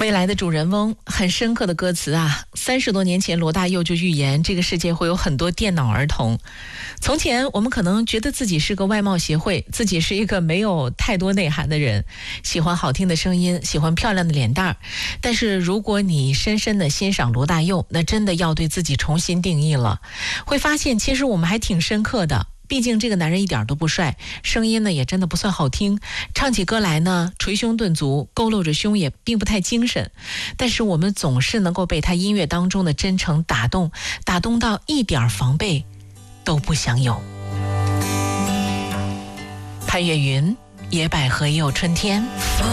未来的主人翁，很深刻的歌词啊！30多年前，罗大佑就预言这个世界会有很多电脑儿童。从前我们可能觉得自己是个外貌协会，自己是一个没有太多内涵的人，喜欢好听的声音，喜欢漂亮的脸蛋儿。但是如果你深深的欣赏罗大佑，那真的要对自己重新定义了，会发现其实我们还挺深刻的。毕竟这个男人一点都不帅，声音呢也真的不算好听，唱起歌来呢捶胸顿足，佝偻着胸也并不太精神。但是我们总是能够被他音乐当中的真诚打动到一点防备都不想有。潘越云，野百合也有春天。